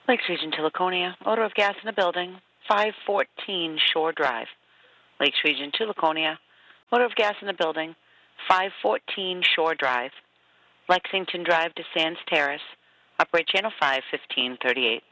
Lakes Region to Laconia, odor of gas in the building, 514 Shore Drive. Lakes Region to Laconia, odor of gas in the building, 514 Shore Drive. Lexington Drive to Sands Terrace, operate channel 5, 1538.